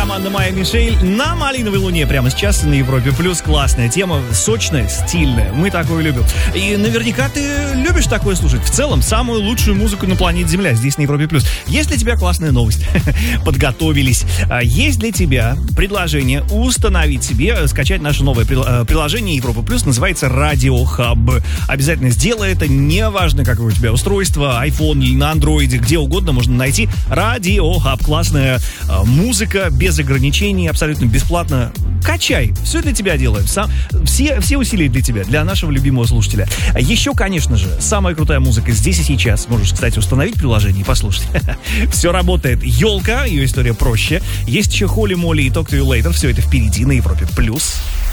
команда Майя Мишель на Малиновой Луне прямо сейчас на Европе Плюс. Классная тема, сочная, стильная. Мы такое любим. И наверняка ты любишь такое слушать. В целом, самую лучшую музыку на планете Земля здесь на Европе Плюс. Есть для тебя классная новость. Подготовились. Есть для тебя предложение установить себе, скачать наше новое приложение Европа Плюс. Называется Радио Хаб. Обязательно сделай это. Неважно, какое у тебя устройство, iPhone или на андроиде, где угодно можно найти Радио Хаб. Классная музыка, без ограничений, абсолютно бесплатно. Качай, все для тебя делаем. Все усилия для тебя, для нашего любимого слушателя. Еще, конечно же, самая крутая музыка здесь и сейчас. Можешь, кстати, установить приложение и послушать. Все работает. Елка, ее история проще. Есть еще Холли Молли и Talk to You Later. Все это впереди на Европе Плюс.